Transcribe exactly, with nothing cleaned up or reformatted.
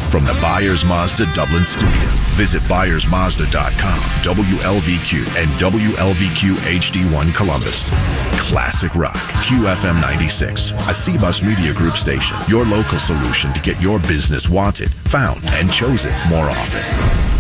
From the Byers Mazda Dublin studio, visit byers mazda dot com, W L V Q, and W L V Q H D one Columbus. Classic rock, Q F M ninety-six, a C-Bus Media Group station. Your local solution to get your business wanted, found, and chosen more often.